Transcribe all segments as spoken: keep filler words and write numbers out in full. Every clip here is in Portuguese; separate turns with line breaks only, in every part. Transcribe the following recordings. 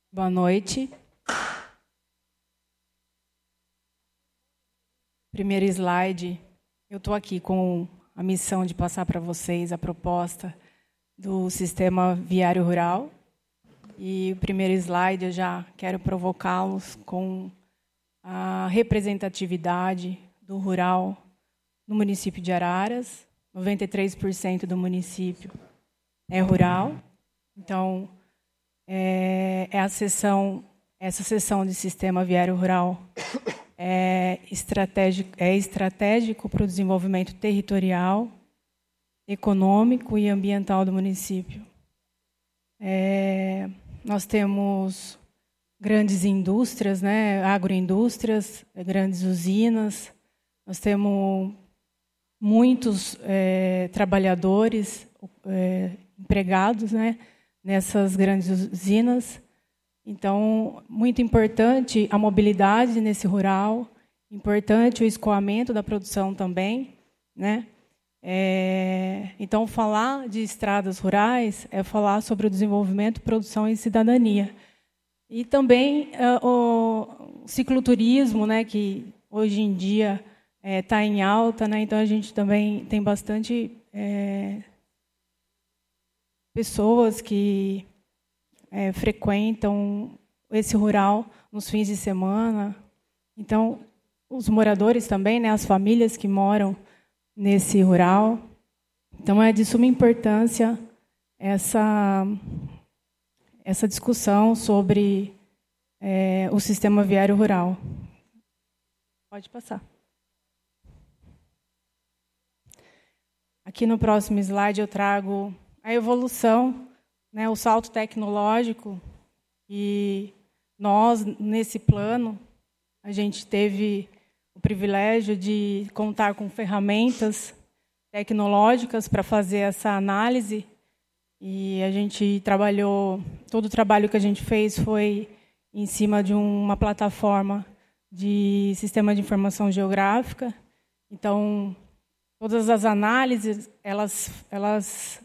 Boa noite. Primeiro slide. Eu estou aqui com a missão de passar para vocês a proposta do Sistema Viário Rural. E o primeiro slide eu já quero provocá-los com a representatividade do rural no município de Araras. noventa e três por cento do município é rural. Então, é, é a seção, essa seção de Sistema Viário Rural é estratégico, é estratégico para o desenvolvimento territorial, econômico e ambiental do município. É, nós temos grandes indústrias, né, agroindústrias, grandes usinas, nós temos muitos é, trabalhadores é, empregados, né, nessas grandes usinas. Então, muito importante a mobilidade nesse rural, importante o escoamento da produção também, né? É, então, falar de estradas rurais é falar sobre o desenvolvimento, produção e cidadania. E também uh, o cicloturismo, né, que hoje em dia está é, em alta, né? Então a gente também tem bastante é, pessoas que é, frequentam esse rural nos fins de semana. Então, os moradores também, né, as famílias que moram nesse rural. Então, é de suma importância essa, essa discussão sobre é, o sistema viário rural. Pode passar. Aqui no próximo slide eu trago a evolução, né, o salto tecnológico, e nós, nesse plano, a gente teve o privilégio de contar com ferramentas tecnológicas para fazer essa análise, e a gente trabalhou, todo o trabalho que a gente fez foi em cima de uma plataforma de sistema de informação geográfica. Então, todas as análises, elas, elas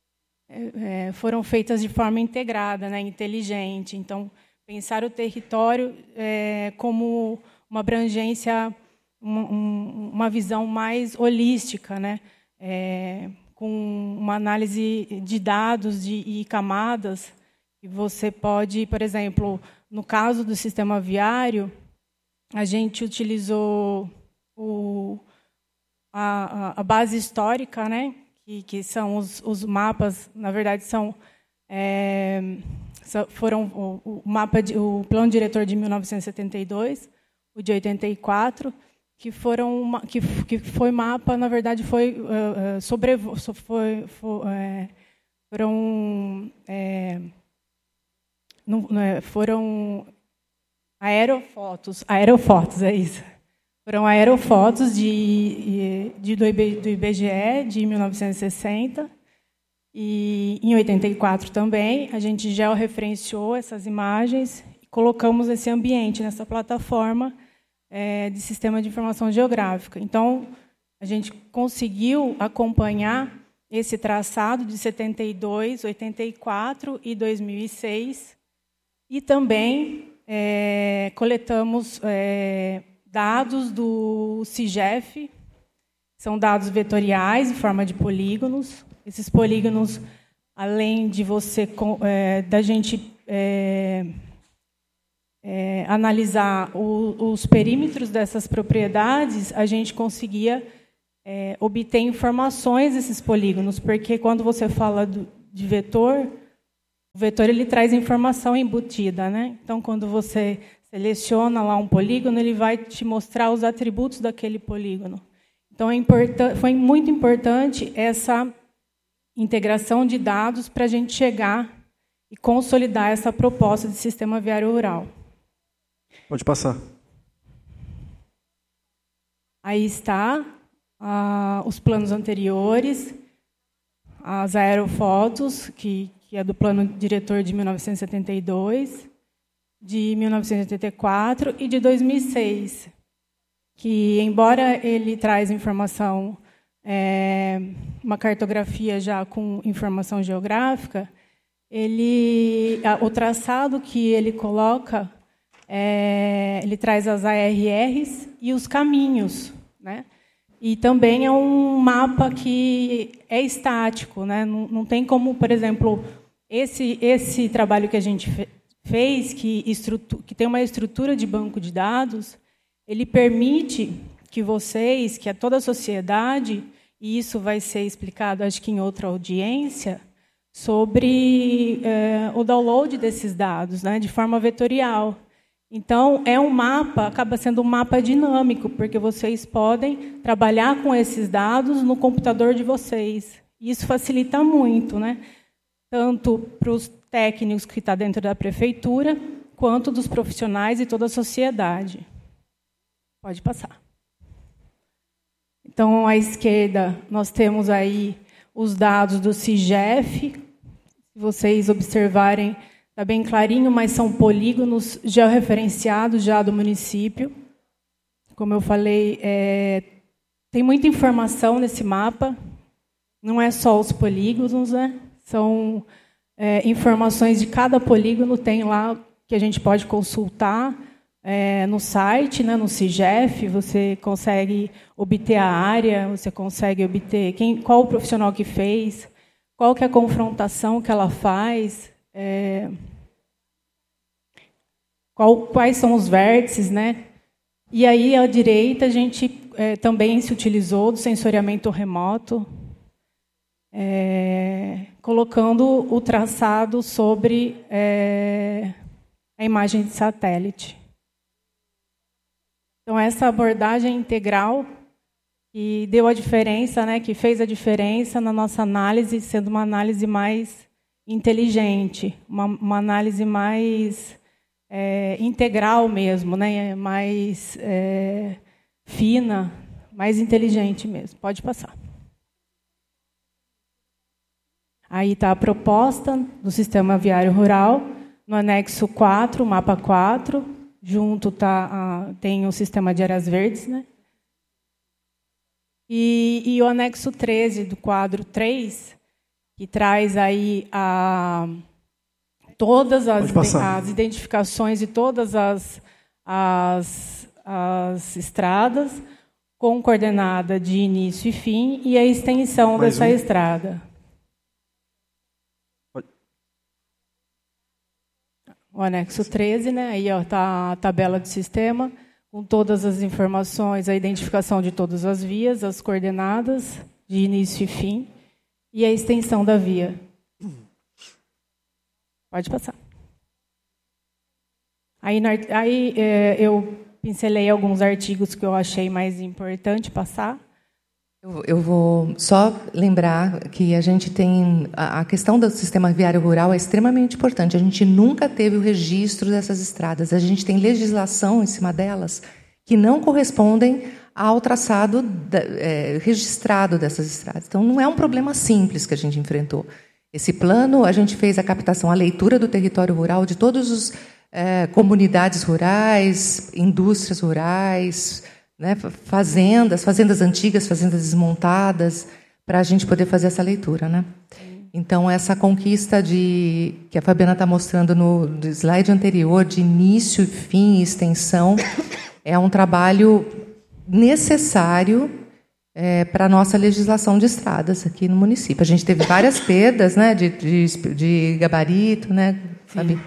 é, foram feitas de forma integrada, né, inteligente. Então, pensar o território é, como uma abrangência, uma, uma visão mais holística, né, é, com uma análise de dados de, e camadas. E você pode, por exemplo, no caso do sistema viário, a gente utilizou o, a, a base histórica, né, que, que são os, os mapas, na verdade, são, é, foram o, o, mapa de, o plano diretor de mil novecentos e setenta e dois, o de oitenta e quatro, que, foram, que, que foi mapa, na verdade, foi, uh, sobre, foi, foi, é, foram, é, não, não, foram aerofotos, aerofotos, é isso. Foram aerofotos de, de, do I B G E de mil novecentos e sessenta, e em oitenta e quatro também a gente georreferenciou essas imagens e colocamos esse ambiente nessa plataforma é, de sistema de informação geográfica. Então, a gente conseguiu acompanhar esse traçado de setenta e dois, oitenta e quatro e dois mil e seis, e também é, coletamos é, dados do CIGEF, são dados vetoriais em forma de polígonos. Esses polígonos, além de você é, da gente é, é, analisar o, os perímetros dessas propriedades, a gente conseguia é, obter informações desses polígonos, porque quando você fala do, de vetor, o vetor ele traz informação embutida, né? Então, quando você seleciona lá um polígono, ele vai te mostrar os atributos daquele polígono. Então, é importan- foi muito importante essa integração de dados para a gente chegar e consolidar essa proposta de sistema viário rural.
Pode passar.
Aí está ah, os planos anteriores, as aerofotos, que, que é do plano diretor de mil novecentos e setenta e dois, de mil novecentos e oitenta e quatro e de dois mil e seis, que, embora ele traz informação, é, uma cartografia já com informação geográfica, ele ele, a, o traçado que ele coloca, é, ele traz as A R Rs e os caminhos, né? E também é um mapa que é estático, né? Não, não tem como, por exemplo, esse, esse trabalho que a gente fez, que, que tem uma estrutura de banco de dados, ele permite que vocês, que a toda a sociedade, e isso vai ser explicado, acho que em outra audiência, sobre é, o download desses dados, né, de forma vetorial. Então, é um mapa, acaba sendo um mapa dinâmico, porque vocês podem trabalhar com esses dados no computador de vocês. Isso facilita muito, né, tanto para os técnicos que estão dentro da prefeitura, quanto dos profissionais e toda a sociedade. Pode passar. Então, à esquerda, nós temos aí os dados do CIGEF. Se vocês observarem, está bem clarinho, mas são polígonos georreferenciados já do município. Como eu falei, é, tem muita informação nesse mapa. Não é só os polígonos, né? São é, informações de cada polígono, tem lá que a gente pode consultar. É, no site, né, no CIGEF, você consegue obter a área, você consegue obter quem, qual o profissional que fez, qual que é a confrontação que ela faz, é, qual, quais são os vértices, né? E aí, à direita, a gente é, também se utilizou do sensoriamento remoto, é, colocando o traçado sobre é, a imagem de satélite. Então, essa abordagem integral que deu a diferença, né, que fez a diferença na nossa análise, sendo uma análise mais inteligente, uma, uma análise mais é, integral mesmo, né, mais é, fina, mais inteligente mesmo. Pode passar. Aí está a proposta do Sistema Viário Rural, no anexo quatro, mapa quatro, junto tá, uh, tem o sistema de áreas verdes, né? E, e o anexo treze do quadro três, que traz aí a, todas as, as identificações de todas as, as, as estradas, com coordenada de início e fim, e a extensão Mais dessa um. estrada. O anexo treze, né? Aí está a tabela de sistema, com todas as informações, a identificação de todas as vias, as coordenadas de início e fim, e a extensão da via. Pode passar. Aí, aí é, eu pincelei alguns artigos que eu achei mais importante passar.
Eu, eu vou só lembrar que a gente tem... A, a questão do sistema viário rural é extremamente importante. A gente nunca teve o registro dessas estradas. A gente tem legislação em cima delas que não correspondem ao traçado da, é, registrado dessas estradas. Então, não é um problema simples que a gente enfrentou. Esse plano, a gente fez a captação, a leitura do território rural de todas as é, comunidades rurais, indústrias rurais... Né, fazendas, fazendas antigas, fazendas desmontadas, para a gente poder fazer essa leitura, né? Então, essa conquista de que a Fabiana está mostrando no, no slide anterior, de início, fim e extensão, é um trabalho necessário é, para a nossa legislação de estradas aqui no município. A gente teve várias perdas, né, de, de, de gabarito, né, Fabi?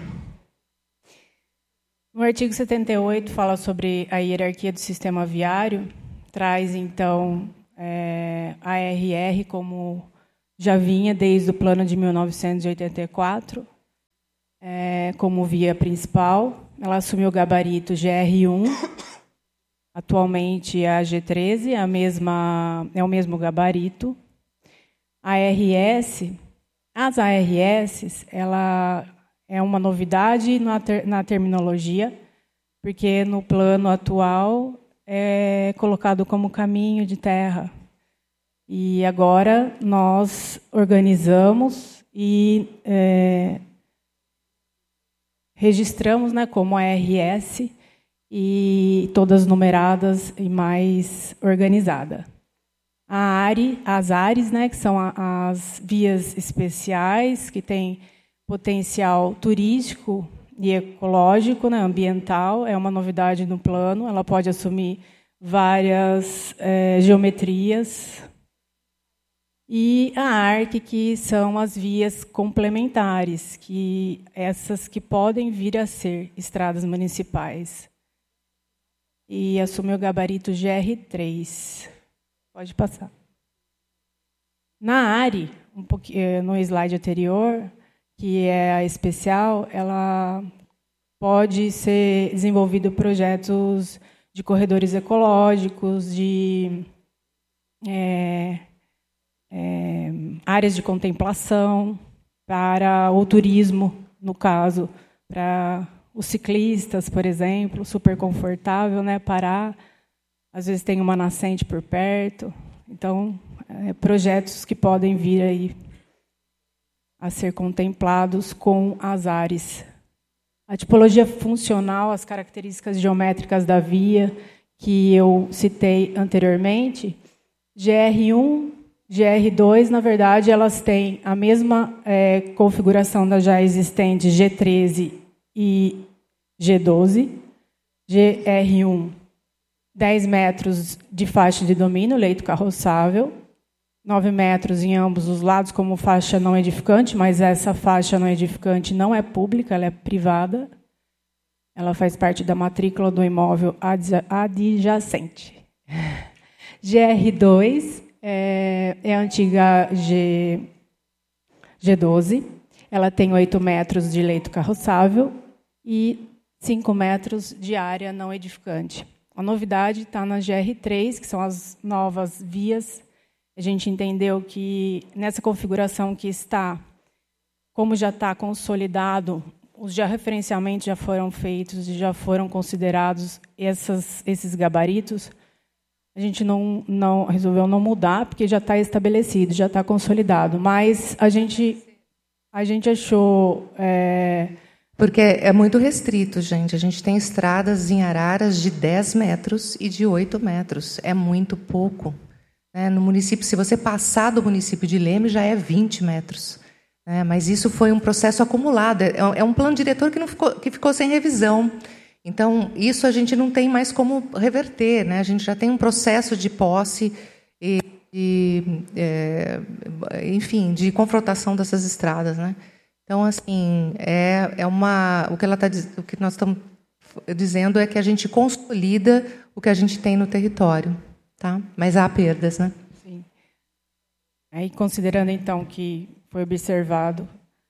No artigo setenta e oito, fala sobre a hierarquia do sistema viário, traz, então, é, a A R R como já vinha desde o plano de mil novecentos e oitenta e quatro, é, como via principal. Ela assumiu o gabarito G R um, atualmente a G treze, a mesma, é o mesmo gabarito. A R S, as A R S, ela... é uma novidade na, ter, na terminologia, porque no plano atual é colocado como caminho de terra. E agora nós organizamos e é, registramos, né, como A R S, e todas numeradas e mais organizada. A ARI, as ARIs, né, que são as vias especiais, que tem potencial turístico e ecológico, né, ambiental, é uma novidade no plano. Ela pode assumir várias é, geometrias. E a A R C, que são as vias complementares, que essas que podem vir a ser estradas municipais. E assume o gabarito G R três. Pode passar. Na A R E, um pouquinho, no slide anterior, que é a especial, ela pode ser desenvolvido projetos de corredores ecológicos, de é, é, áreas de contemplação para o turismo, no caso, para os ciclistas, por exemplo, super confortável, né, parar. Às vezes tem uma nascente por perto. Então, é, projetos que podem vir aí a ser contemplados com as A R Es. A tipologia funcional, as características geométricas da via que eu citei anteriormente, G R um, G R dois, na verdade, elas têm a mesma é, configuração da já existente G treze e G doze. G R um, dez metros de faixa de domínio, leito carroçável, nove metros em ambos os lados como faixa não edificante, mas essa faixa não edificante não é pública, ela é privada. Ela faz parte da matrícula do imóvel adjacente. G R dois é, é a antiga G, G12. Ela tem oito metros de leito carroçável e cinco metros de área não edificante. A novidade está na G R três, que são as novas vias. A gente entendeu que, nessa configuração que está, como já está consolidado, os já referenciamentos já foram feitos e já foram considerados essas, esses gabaritos, a gente não, não resolveu não mudar, porque já está estabelecido, já está consolidado. Mas a gente, a gente achou... É...
Porque é muito restrito, gente. A gente tem estradas em Araras de dez metros e de oito metros. É muito pouco. No município, se você passar do município de Leme, já é vinte metros. Mas isso foi um processo acumulado. É um plano diretor que, não ficou, que ficou sem revisão. Então, isso a gente não tem mais como reverter. Né? A gente já tem um processo de posse e, e é, enfim, de confrontação dessas estradas. Né? Então, assim, é, é uma, o que ela tá, o que nós estamos dizendo é que a gente consolida o que a gente tem no território. Tá? Mas há perdas, né?
Sim. Aí, considerando, então, que foi observado,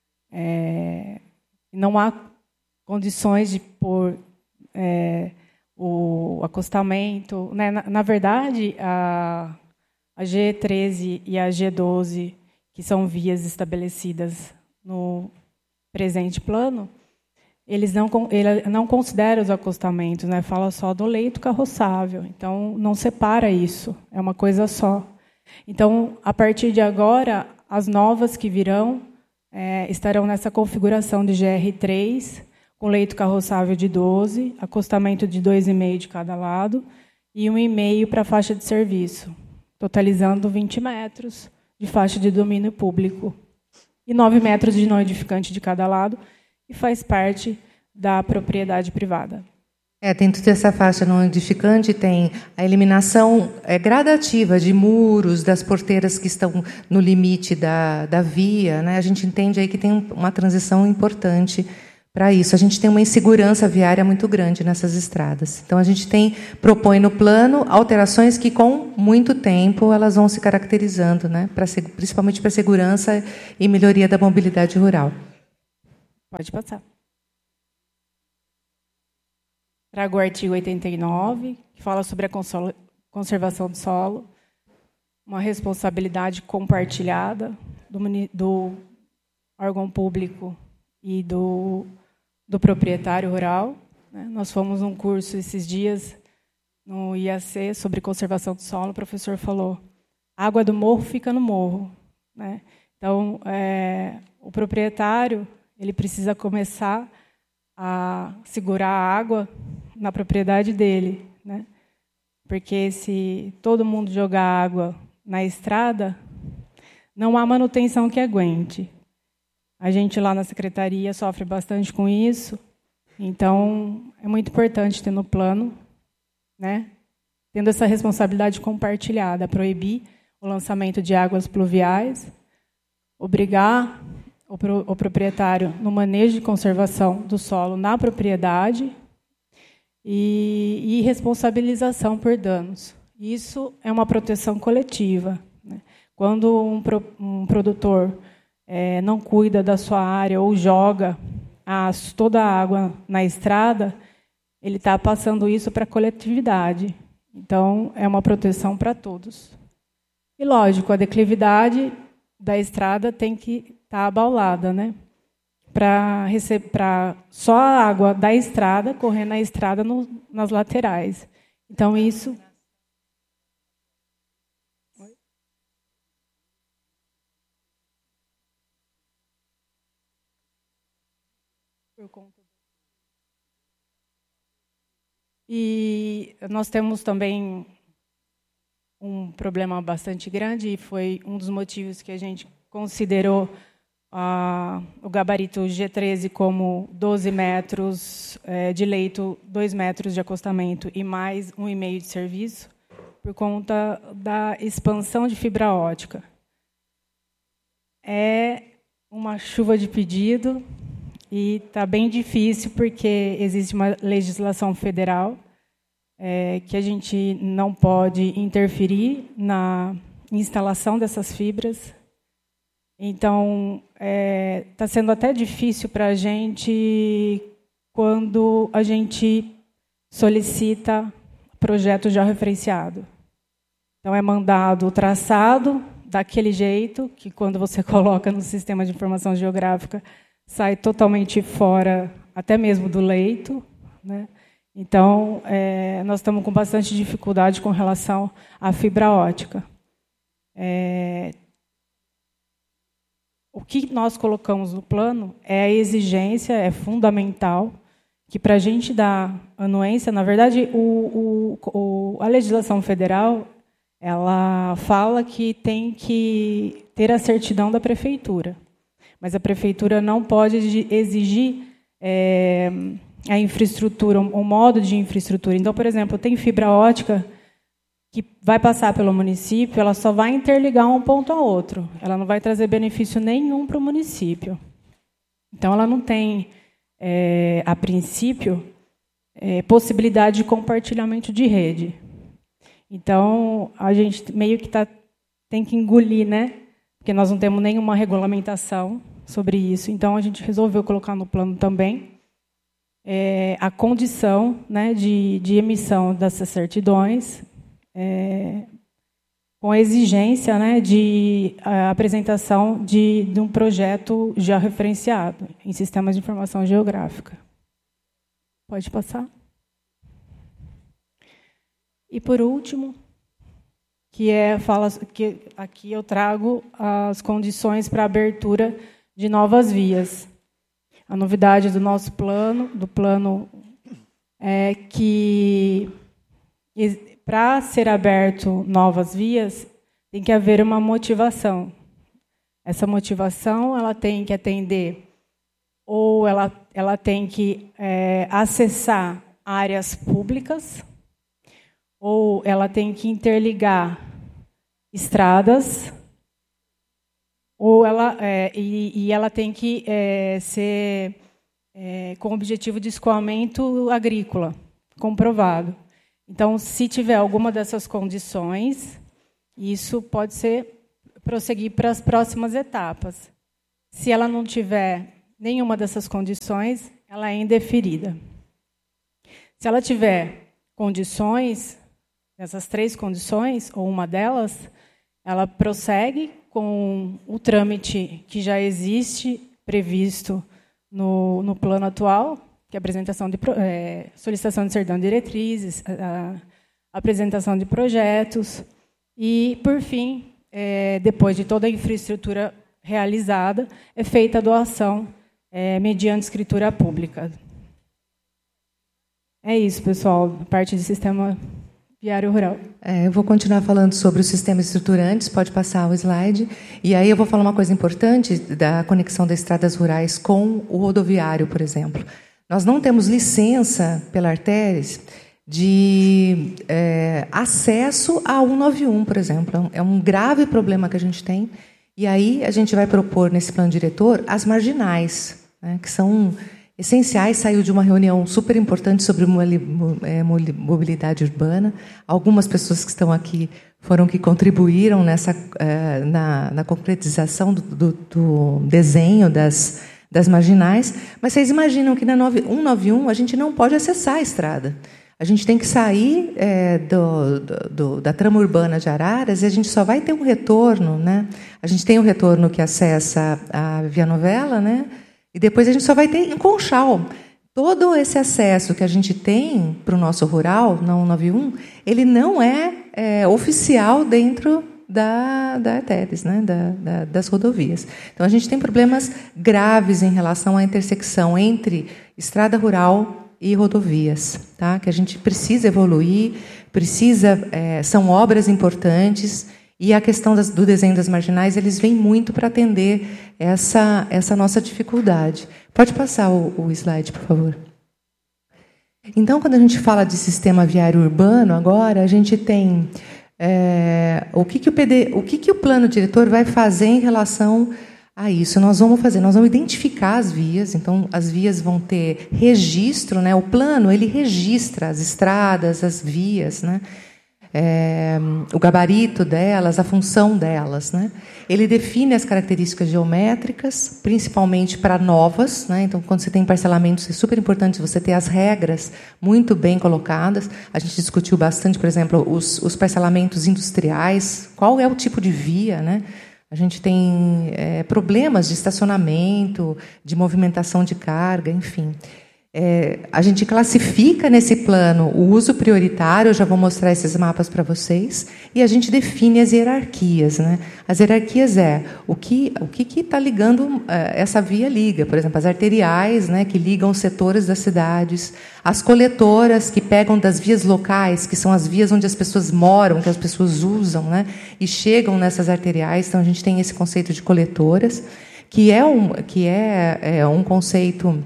é, não há condições de pôr é, o acostamento. Né? Na, na verdade, a, a G treze e a G doze, que são vias estabelecidas no presente plano, eles não, ele não consideram os acostamentos, né? Fala só do leito carroçável. Então, não separa isso. É uma coisa só. Então, a partir de agora, as novas que virão é, estarão nessa configuração de G R três, com leito carroçável de doze, acostamento de dois vírgula cinco de cada lado, e um vírgula cinco para a faixa de serviço, totalizando vinte metros de faixa de domínio público e nove metros de não edificante de cada lado, e faz parte da propriedade privada.
É, dentro dessa faixa não edificante tem a eliminação é, gradativa de muros, das porteiras que estão no limite da, da via. Né? A gente entende aí que tem uma transição importante para isso. A gente tem uma insegurança viária muito grande nessas estradas. Então, a gente tem, propõe no plano alterações que, com muito tempo, elas vão se caracterizando, né? Pra, principalmente para a segurança e melhoria da mobilidade rural.
Pode passar. Trago o artigo oitenta e nove, que fala sobre a conservação do solo, uma responsabilidade compartilhada do, do órgão público e do, do proprietário rural. Né? Nós fomos num curso esses dias no I A C sobre conservação do solo. O professor falou: a água do morro fica no morro. Né? Então, é, o proprietário ele precisa começar a segurar a água na propriedade dele, né? Porque se todo mundo jogar água na estrada, não há manutenção que aguente. A gente lá na secretaria sofre bastante com isso, então é muito importante ter no plano, né, tendo essa responsabilidade compartilhada, proibir o lançamento de águas pluviais, obrigar o, pro, o proprietário no manejo de conservação do solo na propriedade e, e responsabilização por danos. Isso é uma proteção coletiva, né? Quando um, pro, um produtor é, não cuida da sua área ou joga a, toda a água na estrada, ele está passando isso para a coletividade. Então, é uma proteção para todos. E, lógico, a declividade da estrada tem que estar abaulada, né? Para para só a água da estrada correr na estrada no, nas laterais. Então, isso... Por conta. E nós temos também um problema bastante grande, e foi um dos motivos que a gente considerou ah, o gabarito G treze como doze metros é, de leito, dois metros de acostamento e mais um e meio de serviço, por conta da expansão de fibra ótica. É uma chuva de pedido, e está bem difícil, porque existe uma legislação federal é, que a gente não pode interferir na instalação dessas fibras. Então, está é, sendo até difícil para a gente quando a gente solicita projeto já referenciado. Então, é mandado o traçado daquele jeito, que quando você coloca no sistema de informação geográfica, sai totalmente fora, até mesmo do leito, né? Então, é, nós estamos com bastante dificuldade com relação à fibra ótica. É, o que nós colocamos no plano é a exigência, é fundamental, que para a gente dar anuência, na verdade, o, o, o, a legislação federal, ela fala que tem que ter a certidão da prefeitura. Mas a prefeitura não pode exigir é, a infraestrutura, o modo de infraestrutura. Então, por exemplo, tem fibra ótica que vai passar pelo município, ela só vai interligar um ponto ao outro. Ela não vai trazer benefício nenhum para o município. Então, ela não tem, é, a princípio, é, possibilidade de compartilhamento de rede. Então, a gente meio que tá, tem que engolir, né? Porque nós não temos nenhuma regulamentação sobre isso. Então, a gente resolveu colocar no plano também é, a condição, né, de, de emissão dessas certidões, é, com a exigência, né, de a apresentação de, de um projeto já referenciado em sistemas de informação geográfica. Pode passar. E, por último, que é fala que aqui eu trago as condições para a abertura de novas vias. A novidade do nosso plano, do plano, é que para ser aberto novas vias tem que haver uma motivação. Essa motivação ela tem que atender, ou ela ela tem que é, acessar áreas públicas, ou ela tem que interligar estradas, ou ela é, e, e ela tem que é, ser é, com o objetivo de escoamento agrícola comprovado. Então, se tiver alguma dessas condições, isso pode ser prosseguir para as próximas etapas. Se ela não tiver nenhuma dessas condições, ela é indeferida. Se ela tiver condições, essas três condições, ou uma delas, ela prossegue com o trâmite que já existe previsto no, no plano atual, que é a apresentação de é, solicitação de certidão de diretrizes, a, a apresentação de projetos e, por fim, é, depois de toda a infraestrutura realizada, é feita a doação é, mediante escritura pública. É isso, pessoal, parte do sistema viário rural.
É, eu vou continuar falando sobre os sistemas estruturantes, pode passar o slide. E aí eu vou falar uma coisa importante da conexão das estradas rurais com o rodoviário, por exemplo. Nós não temos licença pela Arteres de é, acesso a cento e noventa e um, por exemplo. É um grave problema que a gente tem. E aí a gente vai propor, nesse plano diretor, as marginais, né, que são essenciais. Saiu de uma reunião super importante sobre mobilidade urbana. Algumas pessoas que estão aqui foram que contribuíram nessa, na, na concretização do, do, do desenho das, das marginais. Mas vocês imaginam que na cento e noventa e um a gente não pode acessar a estrada. A gente tem que sair é, do, do, do, da trama urbana de Araras e a gente só vai ter um retorno, né? A gente tem o retorno que acessa a Via Novela, né? E depois a gente só vai ter em Conchal. Todo esse acesso que a gente tem para o nosso rural, na cento e noventa e um, ele não é, é oficial dentro da, da Arteres, né? da, da, das rodovias. Então, a gente tem problemas graves em relação à intersecção entre estrada rural e rodovias, tá? Que a gente precisa evoluir, precisa, é, são obras importantes, e a questão das, do desenho das marginais, eles vêm muito para atender essa, essa nossa dificuldade. Pode passar o, o slide, por favor. Então, quando a gente fala de sistema viário urbano, agora, a gente tem é, o, que, que, o, P D, o que, que o plano diretor vai fazer em relação a isso. Nós vamos fazer, nós vamos identificar as vias, então as vias vão ter registro, né? O plano, ele registra as estradas, as vias, né? É, o gabarito delas, a função delas, né? Ele define as características geométricas, principalmente para novas, né? Então, quando você tem parcelamentos, é super importante você ter as regras muito bem colocadas. A gente discutiu bastante, por exemplo, os, os parcelamentos industriais, qual é o tipo de via, né? A gente tem é, problemas de estacionamento, de movimentação de carga, enfim. É, a gente classifica nesse plano o uso prioritário, eu já vou mostrar esses mapas para vocês, e a gente define as hierarquias, né? As hierarquias é o que o que está ligando, essa via liga, por exemplo, as arteriais, né, que ligam os setores das cidades, as coletoras que pegam das vias locais, que são as vias onde as pessoas moram, que as pessoas usam, né, e chegam nessas arteriais. Então, a gente tem esse conceito de coletoras, que é um, que é, é um conceito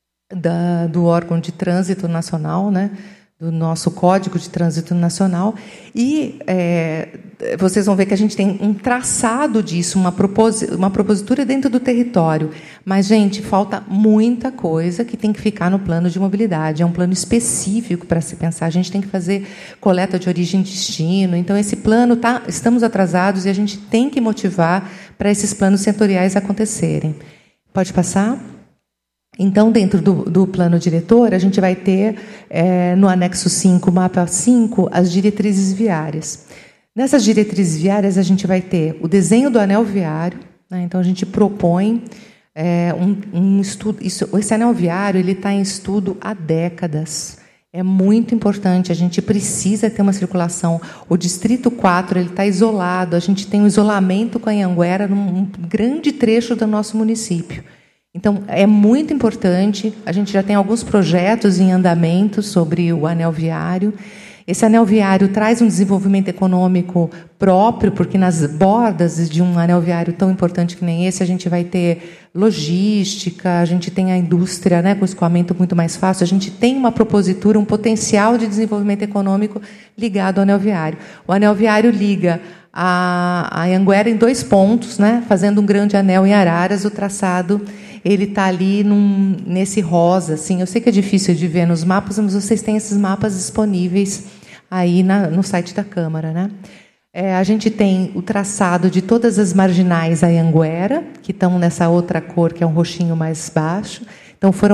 Da, do órgão de trânsito nacional, né, do nosso Código de Trânsito Nacional, e é, vocês vão ver que a gente tem um traçado disso, uma, propos, uma propositura dentro do território. Mas, gente, falta muita coisa que tem que ficar no plano de mobilidade. É um plano específico para se pensar. A gente tem que fazer coleta de origem e destino. Então, esse plano, tá, estamos atrasados e a gente tem que motivar para esses planos setoriais acontecerem. Pode passar? Então, dentro do, do plano diretor, a gente vai ter, é, no anexo cinco, mapa cinco, as diretrizes viárias. Nessas diretrizes viárias, a gente vai ter o desenho do anel viário, né? Então, a gente propõe é, um, um estudo. Isso, esse anel viário ele está em estudo há décadas. É muito importante, a gente precisa ter uma circulação. O Distrito quatro ele está isolado, a gente tem um isolamento com a Anhanguera num grande trecho do nosso município. Então, é muito importante, a gente já tem alguns projetos em andamento sobre o anel viário. Esse anel viário traz um desenvolvimento econômico próprio, porque nas bordas de um anel viário tão importante que nem esse, a gente vai ter logística, a gente tem a indústria, né, com escoamento muito mais fácil, a gente tem uma propositura, um potencial de desenvolvimento econômico ligado ao anel viário. O anel viário liga a, a Anhanguera em dois pontos, né, fazendo um grande anel em Araras. O traçado ele está ali num, nesse rosa. Assim, eu sei que é difícil de ver nos mapas, mas vocês têm esses mapas disponíveis aí na, no site da Câmara, né? É, a gente tem o traçado de todas as marginais Anhanguera, que estão nessa outra cor, que é um roxinho mais baixo. Então, foram